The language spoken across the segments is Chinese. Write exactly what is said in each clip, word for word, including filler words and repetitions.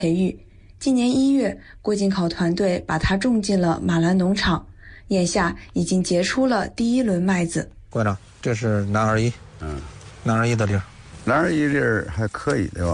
培育。今年一月，郭靖考团队把它种进了马兰农场，眼下已经结出了第一轮麦子。 馆长，这是南二一，嗯，南二一的粒儿， 南二一粒儿还可以，对吧？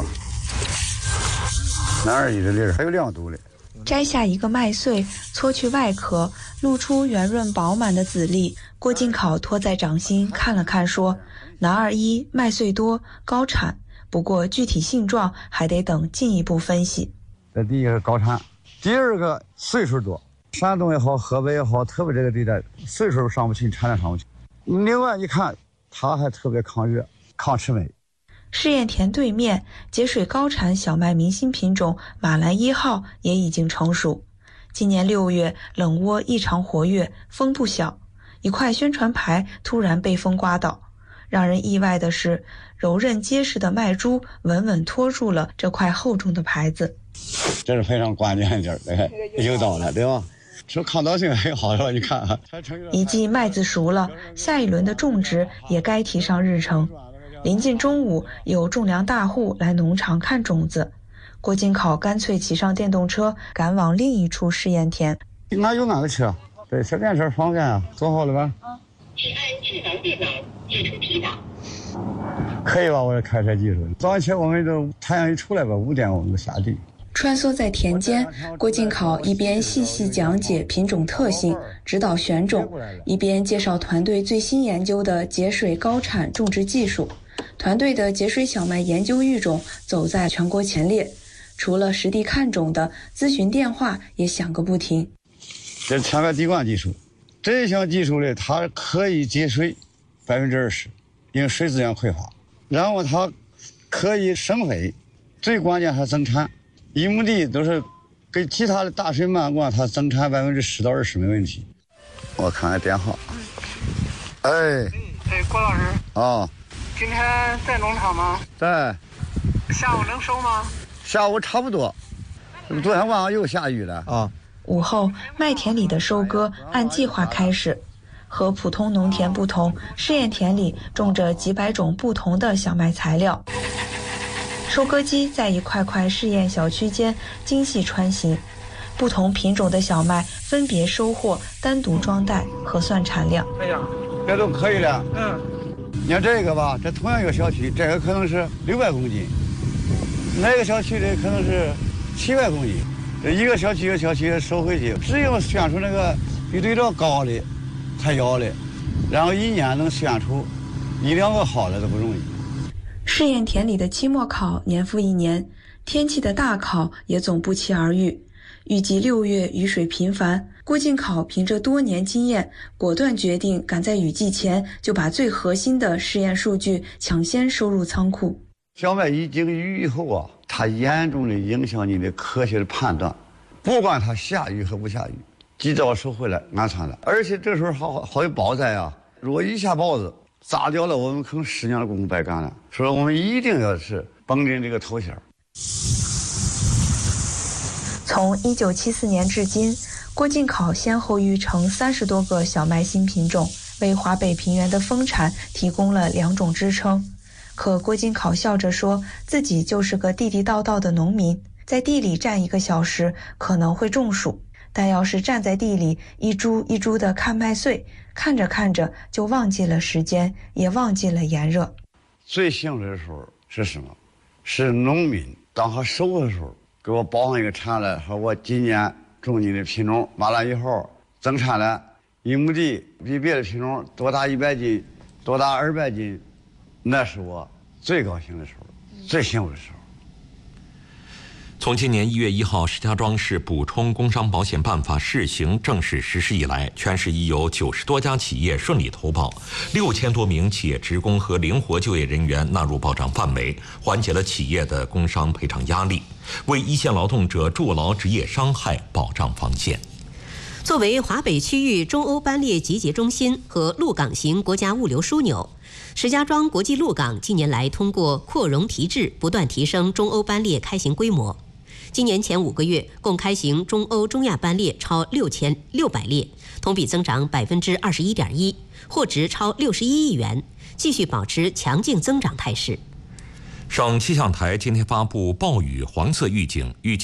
南二一的粒儿还有亮度嘞。 摘下一个麦穗，搓去外壳，露出圆润饱满的籽粒。郭靖考托在掌心看了看，说：“南二一麦穗多，高产，不过具体性状还得等进一步分析。” 这第一个是高产，第二个岁数多。山东也好，河北也好，特别这个地带岁数上不去，产量上不去。另外一看，它还特别抗热、抗魑魅。 试验田对面节水高产小麦明星品种马兰一号也已经成熟。今年六月冷窝异常活跃，风不小，一块宣传牌突然被风刮倒。让人意外的是，柔韧结实的麦株稳稳托住了这块厚重的牌子。 这是非常关键的地儿，对，有道了，对吧？说抗倒性很好了，你看啊， 一季麦子熟了，下一轮的种植也该提上日程。临近中午，有种粮大户来农场看种子，郭靖考干脆骑上电动车赶往另一处试验田。 哪有哪个车？对，小电车方便啊。做好了吧？ 啊，请按智能电脑解除提档。 可以吧？我这开车技术。早起我们都太阳一出来吧，五点我们就下地。 穿梭在田间，郭靖考一边细细讲解品种特性，指导选种，一边介绍团队最新研究的节水高产种植技术。团队的节水小麦研究育种走在全国前列，除了实地看种的，咨询电话也响个不停。 这是天干地灌技术，这项技术呢，它可以节水百分之二十，因为水资源匮乏。然后它可以生肥，最关键还增产。一亩地都是跟其他的大水漫灌，它增产百分之十到二十没问题。我看看电话。哎， 哎，郭老师啊， 今天在农场吗？ 在。 下午能收吗？ 下午差不多。昨天晚上又下雨了啊。 午后，麦田里的收割按计划开始。和普通农田不同，试验田里种着几百种不同的小麦材料。收割机在一块块试验小区间精细穿行，不同品种的小麦分别收获，单独装袋核算产量。 哎呀， 这都可以了。 嗯， 你看这个吧，这同样一个小区，这个可能是六百公斤，那个小区的可能是七百公斤。这一个小区一个小区收回去，只有选出那个比对照高的才要的，然后一年能选出一两个好的都不容易。 试验田里的期末考年复一年，天气的大考也总不期而遇。预计六月雨水频繁，郭靖考凭着多年经验，果断决定赶在雨季前就把最核心的试验数据抢先收入仓库。 小麦一经雨以后啊，它严重的影响你的科学的判断，不管它下雨和不下雨，及早收回来安全了。而且这时候好好有雹灾啊，如果一下雹子砸掉了，我们可能十年的功夫白干了。所以我们一定要是绷紧这个头衔。 从一九七四年至今，郭靖考先后育成三十多个小麦新品种，为华北平原的丰产提供了两种支撑。可郭靖考笑着说，自己就是个地地道道的农民，在地里站一个小时可能会中暑，但要是站在地里一株一株的看麦穗，看着看着就忘记了时间，也忘记了炎热。 最幸运的时候是什么？是农民当他收的时候给我报上一个产来，说我今年种你的品种马兰一号增产了一亩地比别的品种多大一百斤，多大二百斤，那是我最高兴的时候，最幸福的时候。 从今年一月一号石家庄市补充工伤保险办法试行正式实施以来，全市已有九十多家企业顺利投保，六千多名企业职工和灵活就业人员纳入保障范围，缓解了企业的工伤赔偿压力，为一线劳动者筑牢职业伤害保障防线。 作为华北区域中欧班列集结中心和陆港型国家物流枢纽，石家庄国际陆港近年来通过扩容提质，不断提升中欧班列开行规模。今年前五个月，共开行中欧中亚班列超六千六百列，同比增长百分之二十一点一，货值超六十一亿元，继续保持强劲增长态势。 省气象台今天发布暴雨黄色预警，预计